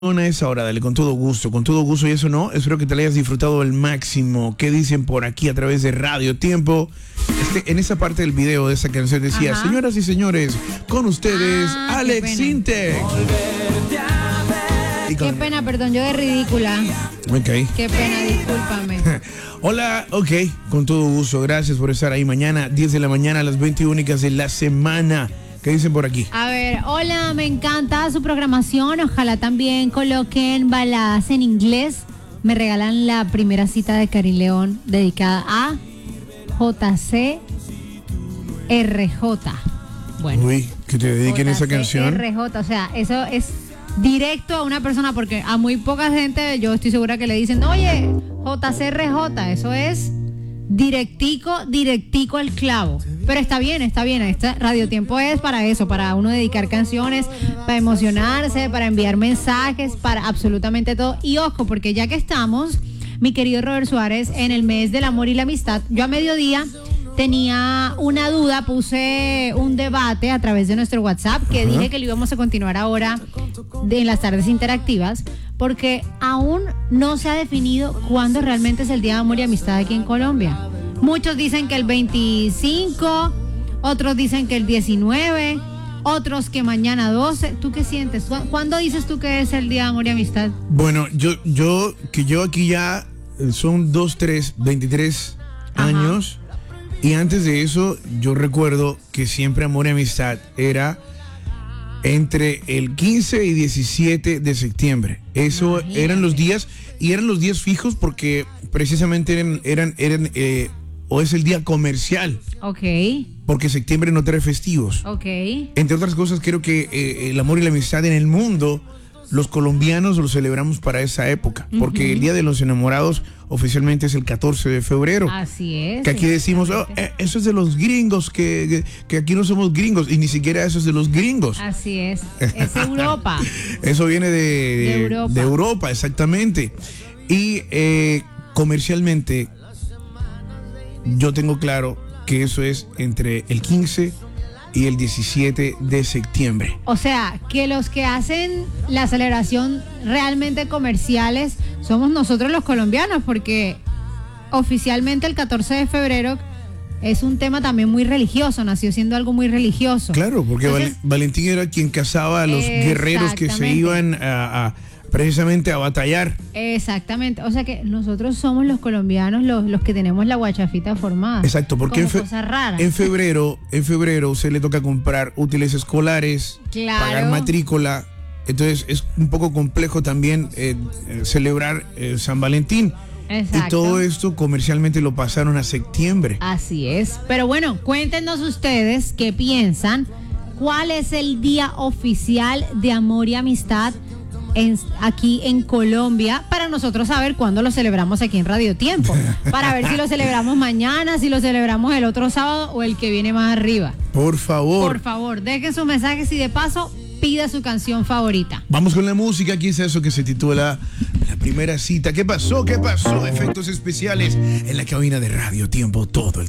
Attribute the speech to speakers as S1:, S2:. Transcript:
S1: A esa hora, dale, con todo gusto, y eso no, espero que te la hayas disfrutado al máximo. ¿Qué dicen por aquí a través de Radio Tiempo? En esa parte del video de esa canción decía,
S2: Ajá.
S1: señoras y señores, con ustedes, Alex Sintek.
S2: Qué pena, perdón, yo de ridícula.
S1: Ok.
S2: Qué pena, discúlpame.
S1: Hola, ok, con todo gusto, gracias por estar ahí mañana, 10 de la mañana, las 20 únicas de la semana. ¿Qué dicen por aquí?
S2: A ver, hola, me encanta su programación. Ojalá también coloquen baladas en inglés. Me regalan la primera cita de Karin León dedicada a JCRJ. Bueno.
S1: Uy, que te dediquen esa canción.
S2: JCRJ, o sea, eso es directo a una persona porque a muy poca gente yo estoy segura que le dicen, oye, JCRJ, eso es directico al clavo. Pero está bien, este Radio Tiempo es para eso, para uno dedicar canciones, para emocionarse, para enviar mensajes, para absolutamente todo. Y ojo, porque ya que estamos, mi querido Robert Suárez, en el mes del amor y la amistad, yo a mediodía tenía una duda, puse un debate a través de nuestro WhatsApp que dije que lo íbamos a continuar ahora en las tardes interactivas, porque aún no se ha definido cuándo realmente es el Día de Amor y Amistad aquí en Colombia. Muchos dicen que el 25, otros dicen que el 19, otros que mañana 12. ¿Tú qué sientes? ¿Cuándo dices tú que es el Día de Amor y Amistad?
S1: Bueno, yo aquí ya son 23 años. Y antes de eso, yo recuerdo que siempre Amor y Amistad era entre el 15 y 17 de septiembre. Eso eran los días, y eran los días fijos porque precisamente eran o es el día comercial.
S2: Ok.
S1: Porque septiembre no trae festivos.
S2: Ok.
S1: Entre otras cosas, creo que el amor y la amistad en el mundo, los colombianos lo celebramos para esa época. Porque el Día de los Enamorados oficialmente es el 14 de febrero.
S2: Así es.
S1: Que aquí decimos, eso es de los gringos, que aquí no somos gringos, y ni siquiera eso es de los gringos.
S2: Así es. Es Europa.
S1: Eso viene de Europa, exactamente. Y comercialmente, yo tengo claro que eso es entre el 15 y el 17 de septiembre.
S2: O sea, que los que hacen la celebración realmente comerciales somos nosotros los colombianos, porque oficialmente el 14 de febrero es un tema también muy religioso, nació siendo algo muy religioso.
S1: Claro, porque
S2: entonces,
S1: Valentín era quien cazaba a los guerreros que se iban precisamente a batallar.
S2: Exactamente, o sea que nosotros somos los colombianos los que tenemos la guachafita formada.
S1: Exacto, porque
S2: cosa rara.
S1: en febrero usted le toca comprar útiles escolares,
S2: claro,
S1: pagar matrícula. Entonces es un poco complejo también celebrar San Valentín.
S2: Exacto.
S1: Y todo esto comercialmente lo pasaron a septiembre.
S2: Así es. Pero bueno, cuéntenos ustedes qué piensan. ¿Cuál es el día oficial de amor y amistad aquí en Colombia, para nosotros saber cuándo lo celebramos aquí en Radio Tiempo, para ver si lo celebramos mañana, si lo celebramos el otro sábado o el que viene más arriba?
S1: Por favor,
S2: dejen sus mensajes y de paso pida su canción favorita.
S1: Vamos con la música. Aquí es eso que se titula La Primera Cita. ¿Qué pasó? Efectos especiales en la cabina de Radio Tiempo todo el